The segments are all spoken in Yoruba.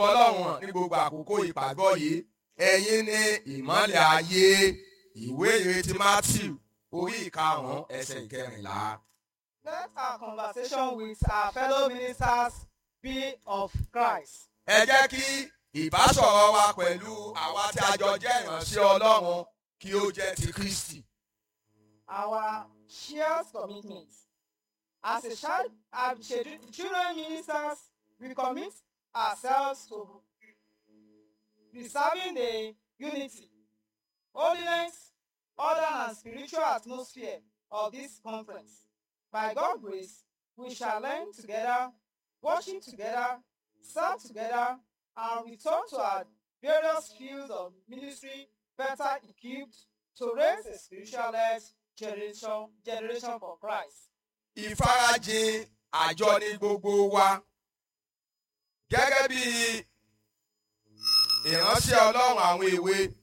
Ọlọ́run hàn ní gbogbo àkókò ìpàgọ́ yìí. Ẹ̀yin ni ìmọ́lẹ̀ ayé. Ìwé ìrètí Matthew orí 5 ẹsẹ̀ 14. Let our conversation with our fellow ministers be of Christ. Ẹ jẹ́ kí ìbásọ̀rọ̀ wa pẹ̀lú àwa tí a jọ jẹ́ ìránṣẹ́ Ọlọ́run kí ó jẹ́ ti Kristi. Our shared commitment. As children ministers, we commit ourselves to preserving the unity, holiness, order, and spiritual atmosphere of this conference. By God's grace, we shall learn together, worship together, serve together, and return to our various fields of ministry better equipped to raise a spiritual-led generation for Christ. Ìfarajìn àjọ ní gbogbo wa. Gẹ́gẹ́ bí ìránṣẹ́ Ọlọ́run àwọn èwe,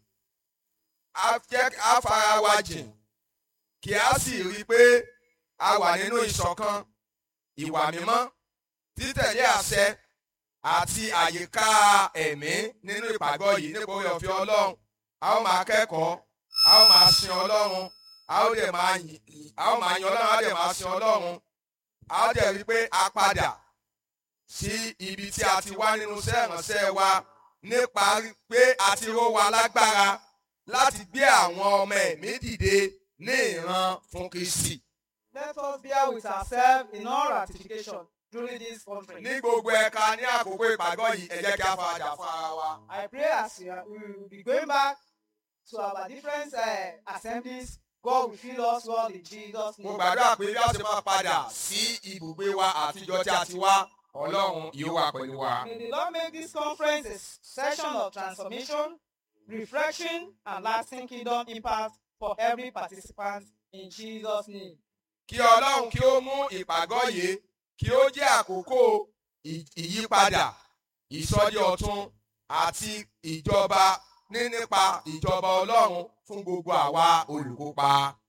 a fara wa jìn kí a sì rí i pé a wà nínú ìṣọ̀kan, ìwà mímọ́, títẹ̀lé àṣẹ àti àyíká ẹ̀mí nínú ìpàgọ́ yìí nípa oore ọ̀fẹ́ Ọlọ́run. A ó máa kẹ́kọ̀ọ́, a ó máa sin Ọlọ́run, a ó máa yin Ọlọ́run, a ó dẹ̀ máa sin Ọlọ́run. A ó dẹ̀ rí i pé a padà sí ibi tí a ti wá nínú iṣẹ́ ìránṣẹ́ wa nípa pé a ti ró wa lágbára láti gbé àwọn ọmọ ẹ̀mí dìde ní ìran fún Kristi. Let us bear with ourselves in all ratification during this conference. Ní gbogbo ẹ̀ka ní àkókò ìpàgọ́ yìí, ẹ jẹ́ kí a faradà fún ara wa. I pray as we will be going back to our different assemblies, God will fill us well in Jesus' name. Mo gbàdúrà pé bí a ṣe máa padà sí ibùgbé wa àtijọ́ tí a ti wá, Ọlọ́run yóò wà pẹ̀lú wa. May the Lord make this conference a session of transformation, reflection, and lasting kingdom impact for every participant in Jesus' name. Kí Ọlọ́run kí ó mú ìpàgọ́ yìí kí ó jẹ́ àkókò ìyípadà, ìsọjí ọ̀tun àti ìjọba nípa ìjọba Ọlọ́run fún gbogbo àwa olùkópa.